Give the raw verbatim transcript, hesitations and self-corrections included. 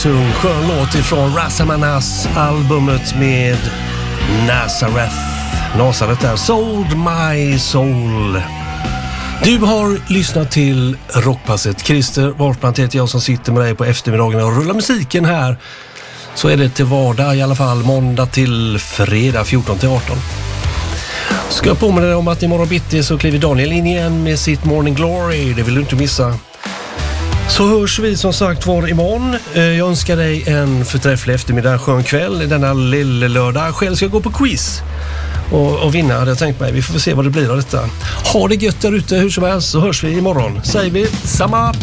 Sung, skön låt ifrån Rasamanas albumet med Nazareth. Nazareth där, Sold My Soul. Du har lyssnat till Rockpasset. Christer Wahlplant heter jag som sitter med dig på eftermiddagen och rullar musiken här. Så är det till vardag i alla fall, måndag till fredag fjorton till arton. Ska jag påminna dig om att imorgon bitti så kliver Daniel in igen med sitt Morning Glory. Det vill du inte missa. Så hörs vi som sagt var imorgon. Jag önskar dig en förträfflig eftermiddag, skön kväll denna lilla lördag. Själv ska jag gå på quiz och, och vinna, hade jag tänkt mig. Vi får se vad det blir av detta. Ha det gött där ute hur som helst, så hörs vi imorgon. Säger vi samma.